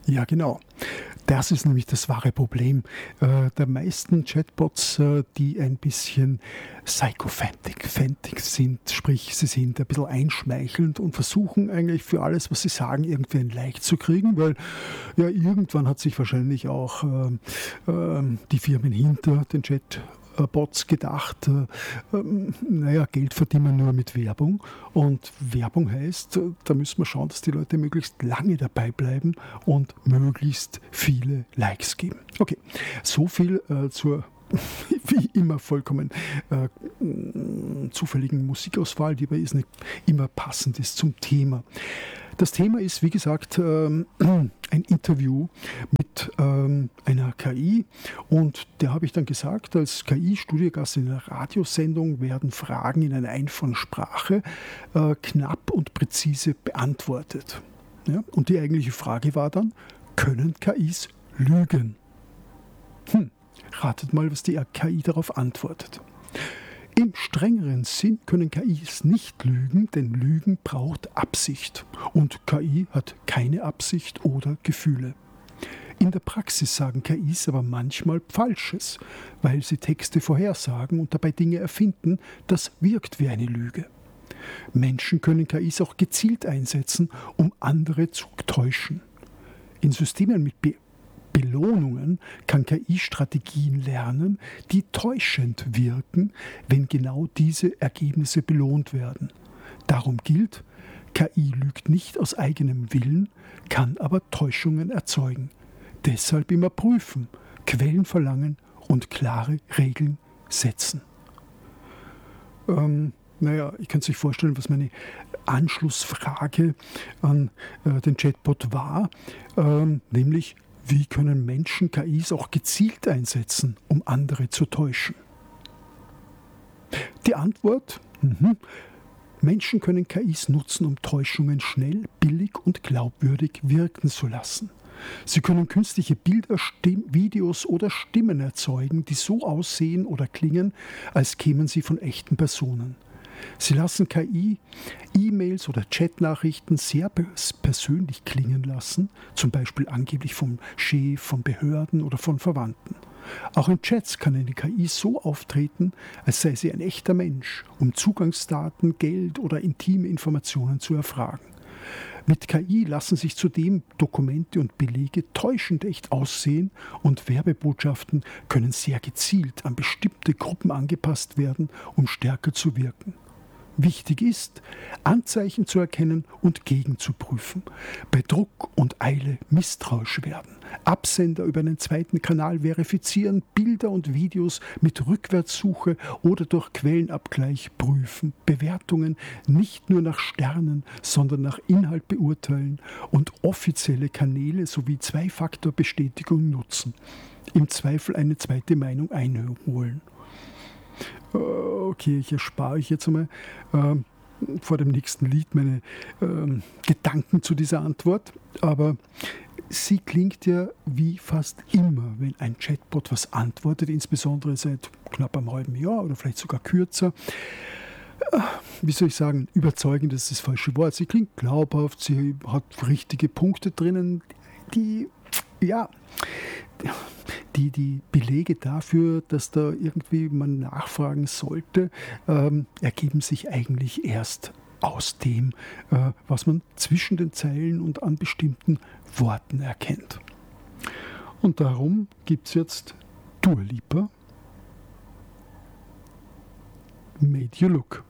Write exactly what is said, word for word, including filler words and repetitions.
Ja, genau. Das ist nämlich das wahre Problem äh, der meisten Chatbots, äh, die ein bisschen psychophantic phantic sind, sprich, sie sind ein bisschen einschmeichelnd und versuchen eigentlich für alles, was sie sagen, irgendwie ein Like zu kriegen, weil ja irgendwann hat sich wahrscheinlich auch äh, äh, die Firmen hinter den Chat Bots gedacht, äh, äh, naja, Geld verdienen wir nur mit Werbung und Werbung heißt, äh, da müssen wir schauen, dass die Leute möglichst lange dabei bleiben und möglichst viele Likes geben. Okay, so viel äh, zur wie immer vollkommen äh, zufälligen Musikauswahl, die aber ist nicht immer passend ist zum Thema. Das Thema ist, wie gesagt, ähm, ein Interview mit ähm, einer K I und der habe ich dann gesagt, als K I-Studiogast in einer Radiosendung werden Fragen in einer einfachen Sprache äh, knapp und präzise beantwortet. Ja? Und die eigentliche Frage war dann, können K Is lügen? Hm. Ratet mal, was die K I darauf antwortet. Im strengeren Sinn können K Is nicht lügen, denn Lügen braucht Absicht. Und K I hat keine Absicht oder Gefühle. In der Praxis sagen K Is aber manchmal Falsches, weil sie Texte vorhersagen und dabei Dinge erfinden, das wirkt wie eine Lüge. Menschen können K Is auch gezielt einsetzen, um andere zu täuschen. In Systemen mit Be Belohnungen kann K I Strategien lernen, die täuschend wirken, wenn genau diese Ergebnisse belohnt werden. Darum gilt, K I lügt nicht aus eigenem Willen, kann aber Täuschungen erzeugen. Deshalb immer prüfen, Quellen verlangen und klare Regeln setzen. Ähm, naja, ich kann sich vorstellen, was meine Anschlussfrage an äh, den Chatbot war, ähm, nämlich, wie können Menschen K Is auch gezielt einsetzen, um andere zu täuschen? Die Antwort? Mhm. Menschen können K Is nutzen, um Täuschungen schnell, billig und glaubwürdig wirken zu lassen. Sie können künstliche Bilder, Stimm- Videos oder Stimmen erzeugen, die so aussehen oder klingen, als kämen sie von echten Personen. Sie lassen K I E-Mails oder Chatnachrichten sehr persönlich klingen lassen, zum Beispiel angeblich vom Chef, von Behörden oder von Verwandten. Auch in Chats kann eine K I so auftreten, als sei sie ein echter Mensch, um Zugangsdaten, Geld oder intime Informationen zu erfragen. Mit K I lassen sich zudem Dokumente und Belege täuschend echt aussehen und Werbebotschaften können sehr gezielt an bestimmte Gruppen angepasst werden, um stärker zu wirken. Wichtig ist, Anzeichen zu erkennen und gegenzuprüfen. Bei Druck und Eile misstrauisch werden. Absender über einen zweiten Kanal verifizieren, Bilder und Videos mit Rückwärtssuche oder durch Quellenabgleich prüfen. Bewertungen nicht nur nach Sternen, sondern nach Inhalt beurteilen und offizielle Kanäle sowie Zwei-Faktor-Bestätigung nutzen. Im Zweifel eine zweite Meinung einholen. Okay, ich erspare euch jetzt einmal äh, vor dem nächsten Lied meine äh, Gedanken zu dieser Antwort, aber sie klingt ja wie fast immer, wenn ein Chatbot was antwortet, insbesondere seit knapp einem halben Jahr oder vielleicht sogar kürzer. Äh, wie soll ich sagen, überzeugend ist das falsche Wort. Sie klingt glaubhaft, sie hat richtige Punkte drinnen, die, ja, Die, die Belege dafür, dass da irgendwie man nachfragen sollte, ähm, ergeben sich eigentlich erst aus dem, äh, was man zwischen den Zeilen und an bestimmten Worten erkennt. Und darum gibt es jetzt Dua Lipa, Made You Look.